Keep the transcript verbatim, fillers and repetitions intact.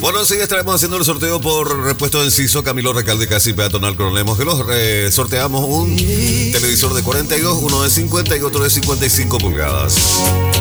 Bueno, sí, estaremos haciendo el sorteo por repuesto de Enciso, Camilo Recalde, casi peatonal Coronel Mogelos. Eh, sorteamos un televisor de cuarenta y dos, uno de cincuenta y otro de cincuenta y cinco pulgadas.